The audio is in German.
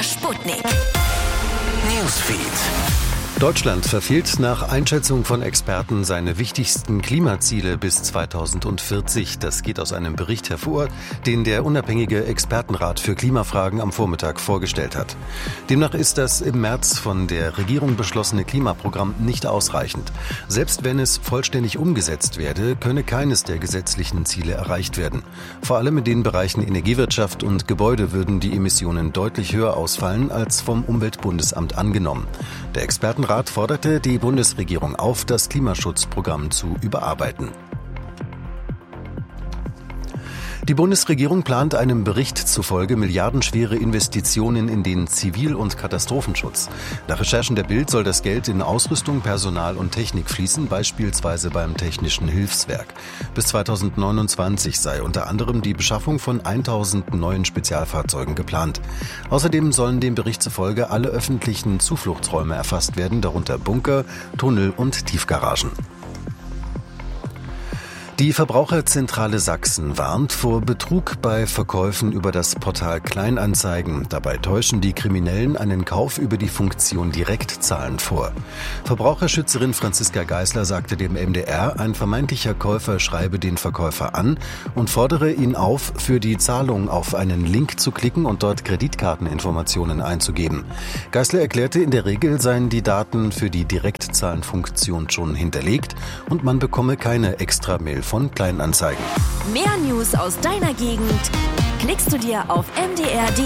Sputnik. Newsfeed. Deutschland verfehlt nach Einschätzung von Experten seine wichtigsten Klimaziele bis 2040. Das geht aus einem Bericht hervor, den der unabhängige Expertenrat für Klimafragen am Vormittag vorgestellt hat. Demnach ist das im März von der Regierung beschlossene Klimaprogramm nicht ausreichend. Selbst wenn es vollständig umgesetzt werde, könne keines der gesetzlichen Ziele erreicht werden. Vor allem in den Bereichen Energiewirtschaft und Gebäude würden die Emissionen deutlich höher ausfallen als vom Umweltbundesamt angenommen. Der Expertenrat forderte die Bundesregierung auf, das Klimaschutzprogramm zu überarbeiten. Die Bundesregierung plant einem Bericht zufolge milliardenschwere Investitionen in den Zivil- und Katastrophenschutz. Nach Recherchen der Bild soll das Geld in Ausrüstung, Personal und Technik fließen, beispielsweise beim Technischen Hilfswerk. Bis 2029 sei unter anderem die Beschaffung von 1000 neuen Spezialfahrzeugen geplant. Außerdem sollen dem Bericht zufolge alle öffentlichen Zufluchtsräume erfasst werden, darunter Bunker, Tunnel und Tiefgaragen. Die Verbraucherzentrale Sachsen warnt vor Betrug bei Verkäufen über das Portal Kleinanzeigen. Dabei täuschen die Kriminellen einen Kauf über die Funktion Direktzahlen vor. Verbraucherschützerin Franziska Geisler sagte dem MDR, ein vermeintlicher Käufer schreibe den Verkäufer an und fordere ihn auf, für die Zahlung auf einen Link zu klicken und dort Kreditkarteninformationen einzugeben. Geisler erklärte, in der Regel seien die Daten für die Direktzahlenfunktion schon hinterlegt und man bekomme keine Extra-Mail von Kleinanzeigen. Mehr News aus deiner Gegend klickst du dir auf mdr.de.